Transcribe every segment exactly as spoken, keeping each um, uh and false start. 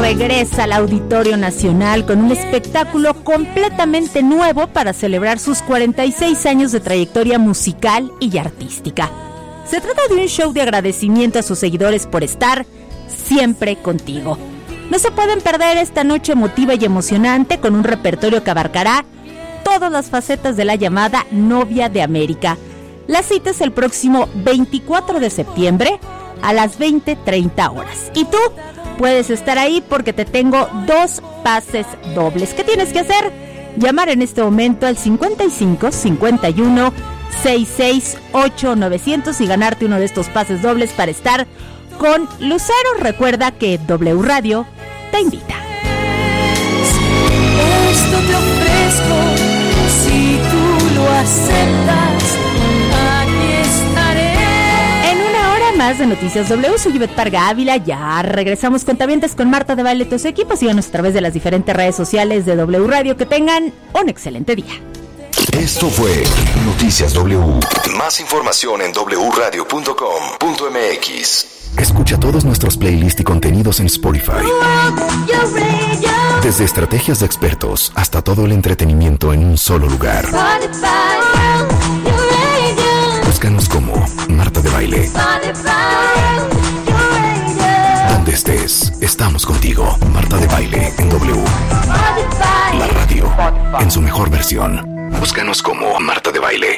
regresa al Auditorio Nacional con un espectáculo completamente nuevo para celebrar sus cuarenta y seis años de trayectoria musical y artística. Se trata de un show de agradecimiento a sus seguidores por estar siempre contigo. No se pueden perder esta noche emotiva y emocionante con un repertorio que abarcará todas las facetas de la llamada Novia de América. La cita es el próximo veinticuatro de septiembre a las veinte treinta horas. Y tú puedes estar ahí porque te tengo dos pases dobles. ¿Qué tienes que hacer? Llamar en este momento al cincuenta y cinco, cincuenta y uno, sesenta y seis, ocho novecientos y ganarte uno de estos pases dobles para estar con Lucero. Recuerda que W Radio te invita. Esto te ofrezco, si tú lo aceptas, aquí estaré. En una hora más de Noticias W, soy Ivette Parga Ávila. Ya regresamos cuentavientes con Marta de Baile, tus equipos. Síganos a través de las diferentes redes sociales de W Radio. Que tengan un excelente día. Esto fue Noticias W. Más información en doble u radio punto com punto m x. Escucha todos nuestros playlists y contenidos en Spotify. Desde estrategias de expertos hasta todo el entretenimiento en un solo lugar. Búscanos como Marta de Baile. Donde estés, estamos contigo. Marta de Baile en W. La radio en su mejor versión. Búscanos como Marta de Baile.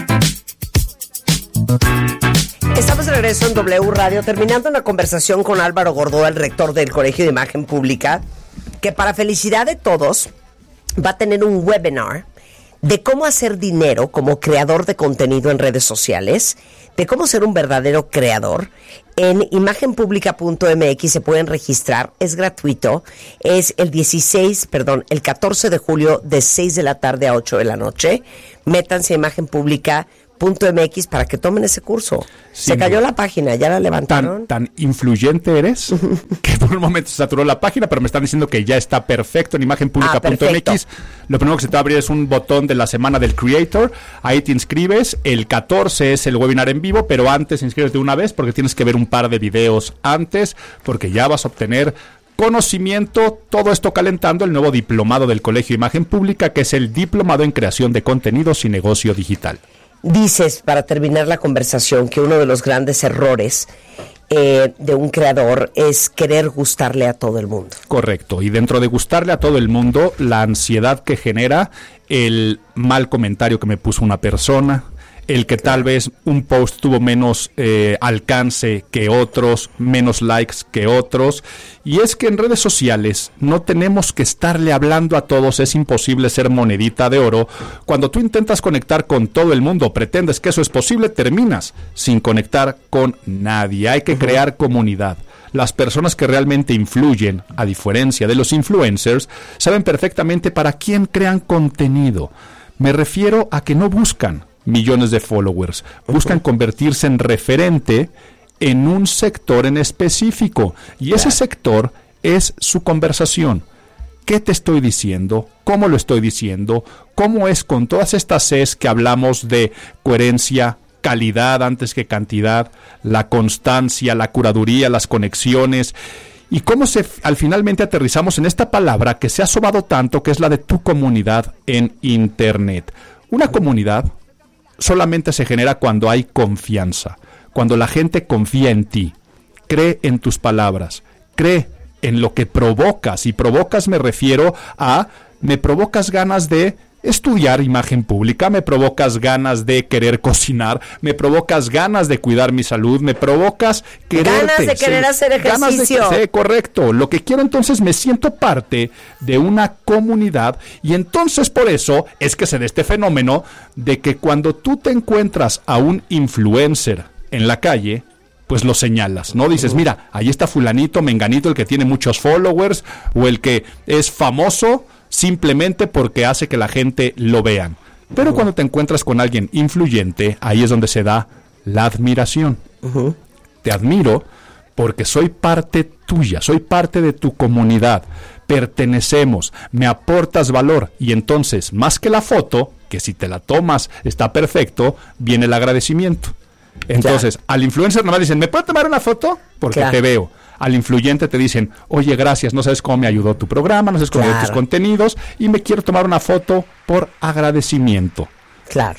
Estamos de regreso en W Radio, terminando una conversación con Álvaro Gordoa, el rector del Colegio de Imagen Pública, que para felicidad de todos va a tener un webinar de cómo hacer dinero como creador de contenido en redes sociales, de cómo ser un verdadero creador. En imagen pública punto m x se pueden registrar, es gratuito, es el dieciséis, perdón, el catorce de julio de seis de la tarde a ocho de la noche. Métanse a imagen pública punto m x para que tomen ese curso. Sí, se cayó la página, ya la levantaron. Tan, tan influyente eres que por un momento se saturó la página, pero me están diciendo que ya está perfecto en imagen pública punto m x. Ah, lo primero que se te va a abrir es un botón de la semana del Creator. Ahí te inscribes. El catorce es el webinar en vivo, pero antes inscríbete de una vez porque tienes que ver un par de videos antes, porque ya vas a obtener conocimiento, todo esto calentando el nuevo diplomado del Colegio de Imagen Pública, que es el Diplomado en Creación de Contenidos y Negocio Digital. Dices, para terminar la conversación, que uno de los grandes errores eh, de un creador es querer gustarle a todo el mundo. Correcto, y dentro de gustarle a todo el mundo, la ansiedad que genera el mal comentario que me puso una persona, el que tal vez un post tuvo menos eh, alcance que otros, menos likes que otros, y es que en redes sociales no tenemos que estarle hablando a todos, es imposible ser monedita de oro. Cuando tú intentas conectar con todo el mundo, pretendes que eso es posible, terminas sin conectar con nadie. Hay que uh-huh. crear comunidad. Las personas que realmente influyen, a diferencia de los influencers, saben perfectamente para quién crean contenido. Me refiero a que no buscan millones de followers, buscan convertirse en referente en un sector en específico, y ese sector es su conversación. ¿Qué te estoy diciendo? ¿Cómo lo estoy diciendo? ¿Cómo es con todas estas Cs que hablamos de coherencia, calidad antes que cantidad, la constancia, la curaduría, las conexiones? Y cómo se al finalmente aterrizamos en esta palabra que se ha sobado tanto, que es la de tu comunidad en Internet. Una comunidad solamente se genera cuando hay confianza, cuando la gente confía en ti, cree en tus palabras, cree en lo que provocas. Y provocas me refiero a, me provocas ganas de estudiar imagen pública, me provocas ganas de querer cocinar, me provocas ganas de cuidar mi salud, me provocas quererte. Ganas de querer sí, hacer ejercicio. Ganas de, sí, correcto. Lo que quiero entonces, me siento parte de una comunidad, y entonces por eso es que se da este fenómeno de que cuando tú te encuentras a un influencer en la calle, pues lo señalas, ¿no? Dices, mira, ahí está fulanito, menganito, el que tiene muchos followers, o el que es famoso simplemente porque hace que la gente lo vean. Pero uh-huh. cuando te encuentras con alguien influyente, ahí es donde se da la admiración. Uh-huh. Te admiro porque soy parte tuya, soy parte de tu comunidad, pertenecemos, me aportas valor, y entonces, más que la foto, que si te la tomas está perfecto, viene el agradecimiento. Entonces, ya. Al influencer nomás dicen, ¿me puedo tomar una foto? Porque claro. te veo. Al influyente te dicen, oye, gracias, no sabes cómo me ayudó tu programa, no sabes cómo Claro. ayudó tus contenidos, y me quiero tomar una foto por agradecimiento. Claro.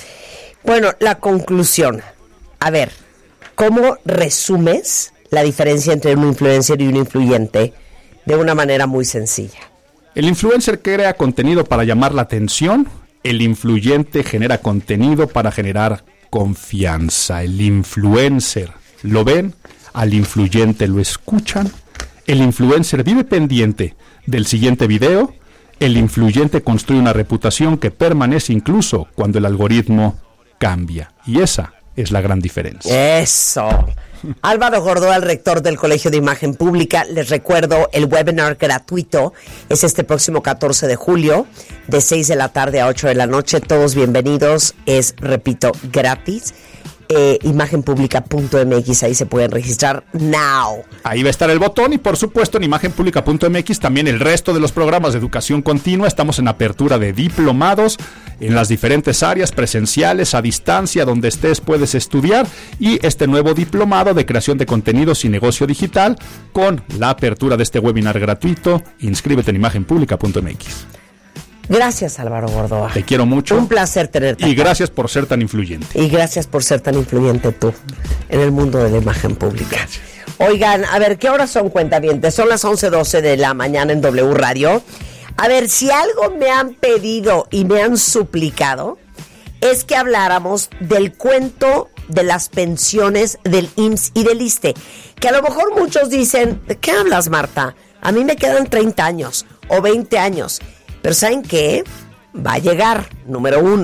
Bueno, la conclusión. A ver, ¿cómo resumes la diferencia entre un influencer y un influyente de una manera muy sencilla? El influencer crea contenido para llamar la atención, el influyente genera contenido para generar confianza. El influencer lo ven, al influyente lo escuchan, el influencer vive pendiente del siguiente video, el influyente construye una reputación que permanece incluso cuando el algoritmo cambia. Y esa es la gran diferencia. Eso. Álvaro Gordoa, el rector del Colegio de Imagen Pública. Les recuerdo, el webinar gratuito es este próximo catorce de julio, de seis de la tarde a ocho de la noche. Todos bienvenidos. Es, repito, gratis. Eh, imagen pública punto m x, ahí se pueden registrar now. Ahí va a estar el botón y por supuesto en imagen pública punto m x también el resto de los programas de educación continua. Estamos en apertura de diplomados en las diferentes áreas, presenciales, a distancia, donde estés puedes estudiar, y este nuevo diplomado de creación de contenidos y negocio digital con la apertura de este webinar gratuito. Inscríbete en imagen pública punto m x. Gracias, Álvaro Gordoa. Te quiero mucho. Un placer tenerte. Y acá. gracias por ser tan influyente. Y gracias por ser tan influyente tú en el mundo de la imagen pública. Oigan, a ver, ¿qué horas son, cuentavientes? Son las once doce de la mañana en W Radio. A ver, si algo me han pedido y me han suplicado, es que habláramos del cuento de las pensiones del I M S S y del ISSSTE. Que a lo mejor muchos dicen, ¿de qué hablas, Marta? A mí me quedan treinta años o veinte años. Pero ¿saben qué? Va a llegar, número uno.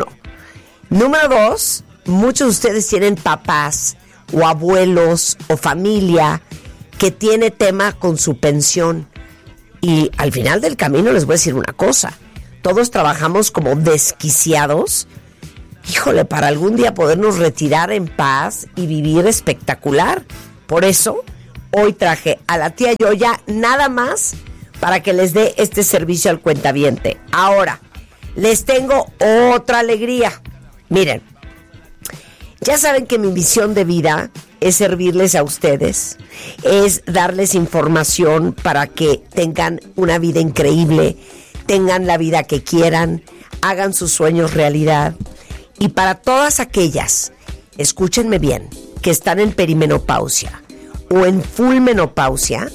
Número dos, muchos de ustedes tienen papás o abuelos o familia que tiene tema con su pensión. Y al final del camino les voy a decir una cosa. Todos trabajamos como desquiciados. Híjole, para algún día podernos retirar en paz y vivir espectacular. Por eso, hoy traje a la tía Yoya nada más para que les dé este servicio al cuentaviente. Ahora, les tengo otra alegría. Miren, ya saben que mi misión de vida es servirles a ustedes, es darles información para que tengan una vida increíble, tengan la vida que quieran, hagan sus sueños realidad. Y para todas aquellas, escúchenme bien, que están en perimenopausia o en full menopausia,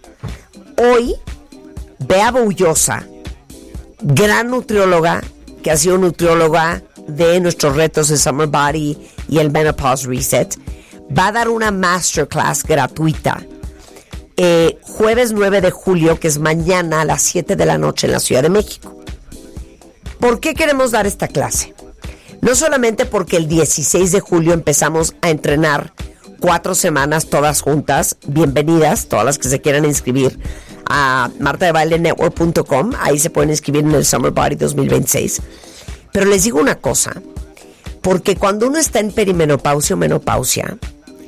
hoy Bea Boullosa, gran nutrióloga, que ha sido nutrióloga de nuestros retos de Summer Body y el Menopause Reset, va a dar una masterclass gratuita eh, jueves nueve de julio, que es mañana a las siete de la noche en la Ciudad de México. ¿Por qué queremos dar esta clase? No solamente porque el dieciséis de julio empezamos a entrenar cuatro semanas todas juntas. Bienvenidas, todas las que se quieran inscribir a marta de baile network punto com. Ahí se pueden inscribir en el Summer Body dos mil veintiséis. Pero les digo una cosa, porque cuando uno está en perimenopausia o menopausia,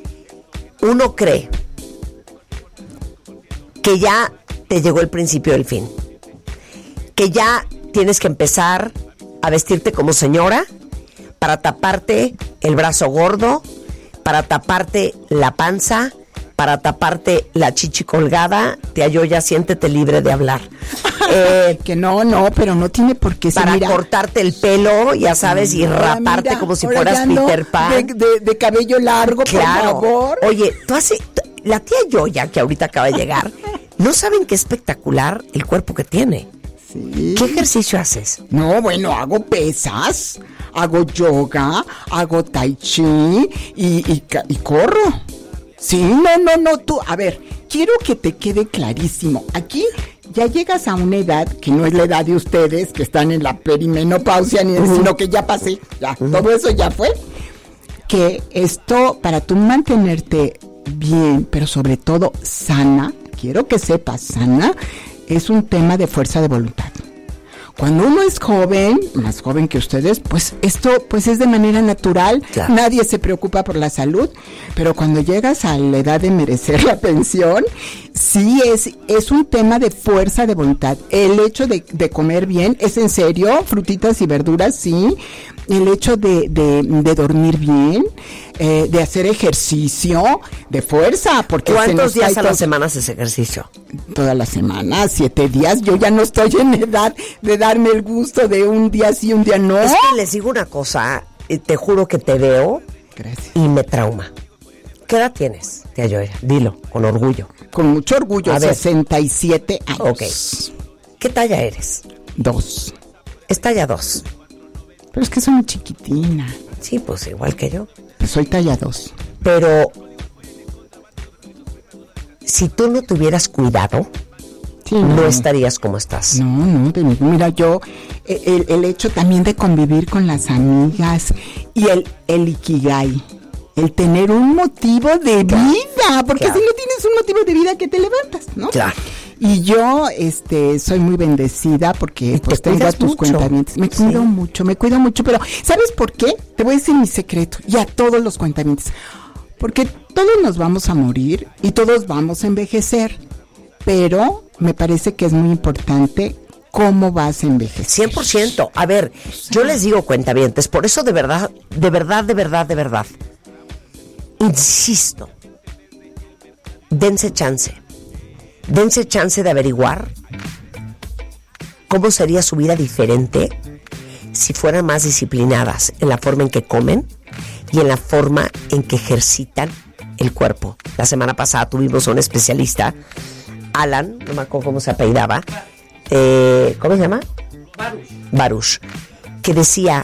uno cree que ya te llegó el principio del fin, que ya tienes que empezar a vestirte como señora para taparte el brazo gordo, para taparte la panza, para taparte la chichi colgada. Tía Yoya, siéntete libre de hablar. Eh, que no, no, pero no tiene por qué ser. para mira, cortarte el pelo, ya sabes, y ahora raparte mira, como si ahora fueras ya ando Peter Pan. De, de, de cabello largo, Claro. por favor. Oye, tú haces, la tía Yoya, que ahorita acaba de llegar, ¿no saben qué espectacular el cuerpo que tiene? Sí. ¿Qué ejercicio haces? No, bueno, hago pesas, hago yoga, hago tai chi y, y, ca- y corro. Sí, no, no, no, tú, a ver, quiero que te quede clarísimo. Aquí ya llegas a una edad que no es la edad de ustedes, que están en la perimenopausia, ni, Uh-huh. sino que ya pasé, ya, todo eso ya fue. Que esto, para tú mantenerte bien, pero sobre todo sana, quiero que sepas, sana, es un tema de fuerza de voluntad. Cuando uno es joven, más joven que ustedes, pues esto pues es de manera natural, claro. Nadie se preocupa por la salud, pero cuando llegas a la edad de merecer la pensión, sí es, es un tema de fuerza de voluntad. El hecho de, de comer bien, es en serio, frutitas y verduras, sí. El hecho de, de, de dormir bien, eh, de hacer ejercicio, de fuerza, porque ¿cuántos días a la semana haces ejercicio? Toda la semana, siete días. Yo ya no estoy en edad de darme el gusto de un día sí, un día no. Es que les digo una cosa, te juro que te veo. Gracias. Y me trauma. ¿Qué edad tienes, tía Yoira? Dilo, con orgullo. Con mucho orgullo, a sesenta y siete años. Ok. ¿Qué talla eres? Dos. Es talla dos. Pero es que soy muy chiquitina. Sí, pues igual que yo. Pues soy talla dos. Pero si tú no tuvieras cuidado, sí, no. no estarías como estás. No, no, mira, yo, el, el hecho también de convivir con las amigas y el, el ikigai, el tener un motivo de claro. vida, porque claro. si no tienes un motivo de vida, ¿qué te levantas, no? Claro. Y yo, este, soy muy bendecida porque pues tengo a tus cuentamientos. Me cuido sí. mucho, me cuido mucho, pero ¿sabes por qué? Te voy a decir mi secreto, y a todos los cuentamientos. Porque todos nos vamos a morir y todos vamos a envejecer, pero me parece que es muy importante cómo vas a envejecer. cien por ciento. A ver, yo les digo cuentavientes, por eso de verdad, de verdad, de verdad, de verdad, insisto, dense chance. Dense chance de averiguar cómo sería su vida diferente si fueran más disciplinadas en la forma en que comen y en la forma en que ejercitan el cuerpo. La semana pasada tuvimos a un especialista, Alan, no me acuerdo cómo se apellidaba, eh, ¿cómo se llama? Baruch. Baruch, que decía,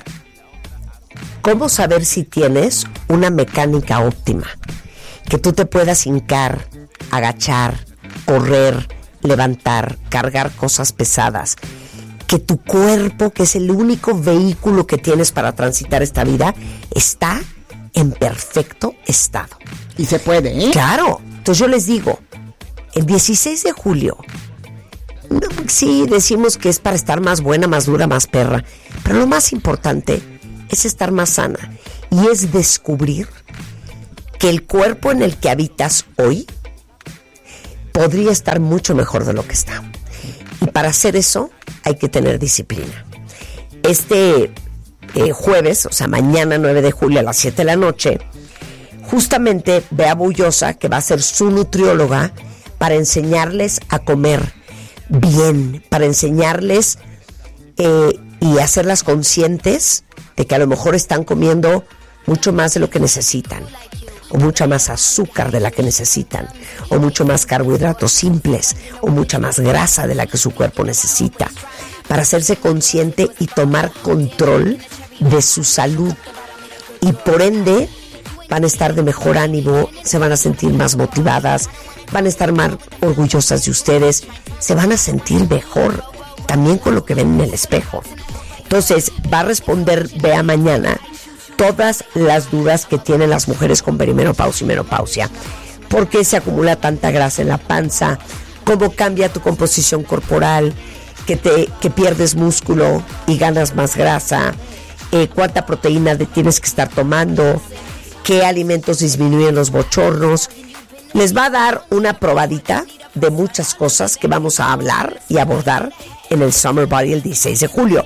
¿cómo saber si tienes una mecánica óptima? Que tú te puedas hincar, agachar, correr, levantar, cargar cosas pesadas, que tu cuerpo, que es el único vehículo que tienes para transitar esta vida, está en perfecto estado. Y se puede, ¿eh? Claro. Entonces yo les digo, el dieciséis de julio, sí decimos que es para estar más buena, más dura, más perra, pero lo más importante es estar más sana y es descubrir que el cuerpo en el que habitas hoy podría estar mucho mejor de lo que está. Y para hacer eso hay que tener disciplina. Este eh, jueves, o sea, mañana nueve de julio a las siete de la noche, justamente Bea Bullosa, que va a ser su nutrióloga, para enseñarles a comer bien, para enseñarles eh, y hacerlas conscientes de que a lo mejor están comiendo mucho más de lo que necesitan, o mucha más azúcar de la que necesitan, o mucho más carbohidratos simples, o mucha más grasa de la que su cuerpo necesita, para hacerse consciente y tomar control de su salud. Y por ende van a estar de mejor ánimo, se van a sentir más motivadas, van a estar más orgullosas de ustedes, se van a sentir mejor también con lo que ven en el espejo. Entonces va a responder Bea mañana todas las dudas que tienen las mujeres con perimenopausia y menopausia. ¿Por qué se acumula tanta grasa en la panza? ¿Cómo cambia tu composición corporal? ¿Que, te, que pierdes músculo y ganas más grasa? Eh, ¿Cuánta proteína de tienes que estar tomando? ¿Qué alimentos disminuyen los bochornos? Les va a dar una probadita de muchas cosas que vamos a hablar y abordar en el Summer Body el dieciséis de julio.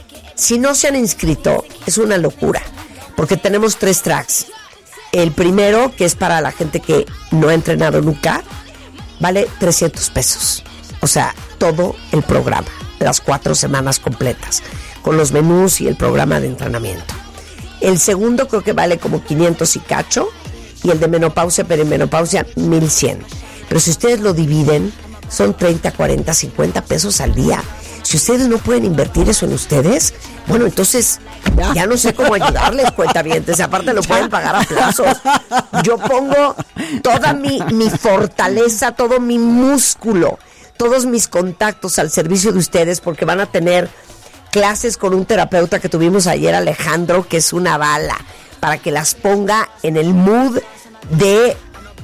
Si no se han inscrito, es una locura, porque tenemos tres tracks. El primero, que es para la gente que no ha entrenado nunca, vale trescientos pesos. O sea, todo el programa, las cuatro semanas completas, con los menús y el programa de entrenamiento. El segundo creo que vale como quinientos y cacho, y el de menopausia, perimenopausia, mil cien. Pero si ustedes lo dividen, son treinta, cuarenta, cincuenta pesos al día. Si ustedes no pueden invertir eso en ustedes, bueno, entonces ya, ya no sé cómo ayudarles, cuentavientes. Aparte lo pueden pagar a plazos. Yo pongo toda mi, mi fortaleza, todo mi músculo, todos mis contactos al servicio de ustedes, porque van a tener clases con un terapeuta que tuvimos ayer, Alejandro, que es una bala, para que las ponga en el mood de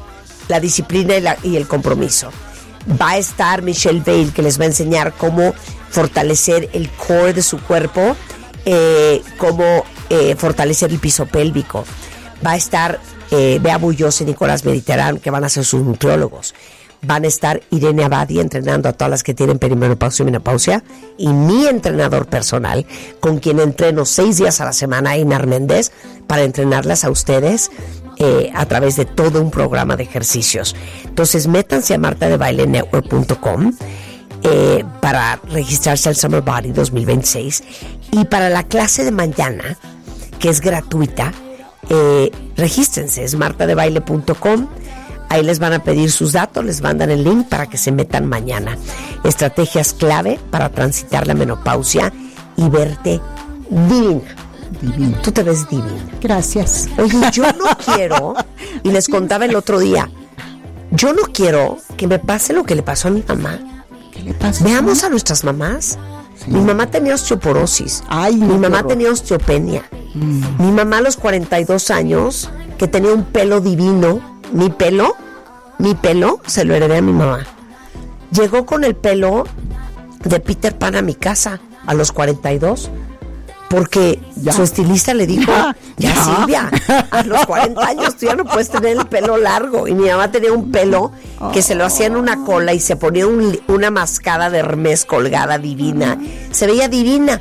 la disciplina y, la, y el compromiso. Va a estar Michelle Bale, que les va a enseñar cómo fortalecer el core de su cuerpo, eh, cómo eh, fortalecer el piso pélvico. Va a estar eh, Bea Bullosa y Nicolás Mediterrán, que van a ser sus nutriólogos. Van a estar Irene Abadi entrenando a todas las que tienen perimenopausia y menopausia, y mi entrenador personal, con quien entreno seis días a la semana, Einar Méndez, para entrenarlas a ustedes eh, a través de todo un programa de ejercicios. Entonces métanse a marta de baile network punto com eh, para registrarse al Summer Body dos mil veintiséis, y para la clase de mañana, que es gratuita, eh, regístrense, es marta de baile punto com. Ahí les van a pedir sus datos, les mandan el link para que se metan mañana. Estrategias clave para transitar la menopausia y verte divina. Divina. Tú te ves divina. Gracias. Oye, yo no quiero, y les contaba el otro día, yo no quiero que me pase lo que le pasó a mi mamá. ¿Qué le pasa? Veamos a nuestras mamás. Sí. Mi mamá tenía osteoporosis. Ay, mi mamá horror. tenía osteopenia. Mm. Mi mamá a los cuarenta y dos años, que tenía un pelo divino, mi pelo, mi pelo, se lo heredé a mi mamá. Llegó con el pelo de Peter Pan a mi casa a los cuarenta y dos, porque ya. su estilista le dijo, ya, ya, ya Silvia, a los cuarenta años tú ya no puedes tener el pelo largo. Y mi mamá tenía un pelo que se lo hacía en una cola y se ponía un, una mascada de Hermès colgada divina. Se veía divina.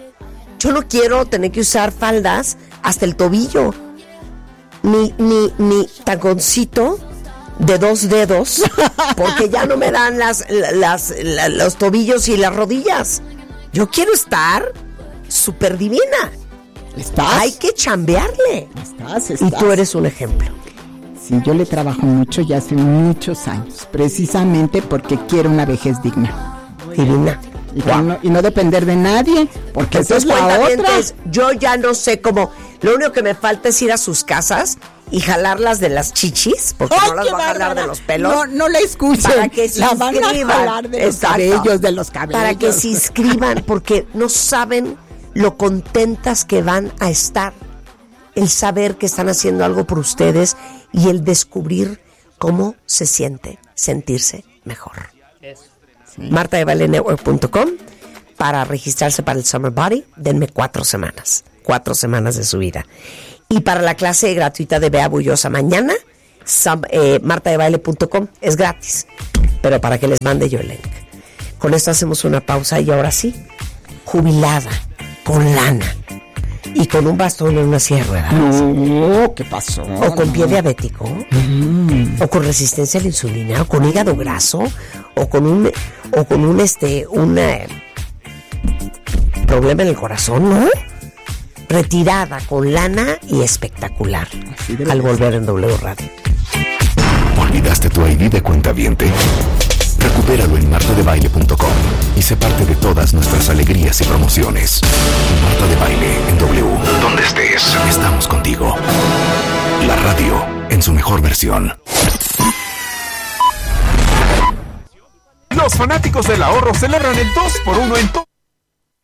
Yo no quiero tener que usar faldas hasta el tobillo. Mi, mi, mi taconcito de dos dedos, porque ya no me dan las, las, las, los tobillos y las rodillas. Yo quiero estar súper divina. ¿Estás? Hay que chambearle. Estás, estás. Y tú eres un ejemplo. Sí, yo le trabajo mucho ya hace muchos años, precisamente porque quiero una vejez digna. Divina. Y, wow. no, y no depender de nadie, porque esa es la otra. Yo ya no sé cómo. Lo único que me falta es ir a sus casas y jalarlas de las chichis, porque ¡ay, no las va a jalar de los pelos! No, no la escuchen. Para que se la inscriban. Van a jalar de los Exacto. cabellos, de los cabellos. Para que se inscriban, porque no saben lo contentas que van a estar. El saber que están haciendo algo por ustedes y el descubrir cómo se siente sentirse mejor. Sí. marta de baile network punto com para registrarse para el Summer Body. Denme cuatro semanas. Cuatro semanas de su vida. Y para la clase gratuita de Bea Bullosa mañana, sub, eh, marta de baile punto com, es gratis. Pero para que les mande yo el link. Con esto hacemos una pausa y ahora sí, jubilada, con lana y con un bastón en una silla de ruedas. No, ¿qué pasó? O con pie diabético, mm. o con resistencia a la insulina, o con hígado graso, o con un, o con un este, un eh, problema en el corazón, ¿no? Retirada, con lana y espectacular. Al volver en W Radio. ¿Olvidaste tu I D de cuentaviente? Recupéralo en marta de baile punto com y sé parte de todas nuestras alegrías y promociones. Marta de Baile en W. Donde estés, estamos contigo. La radio en su mejor versión. Los fanáticos del ahorro celebran el dos por uno en todo.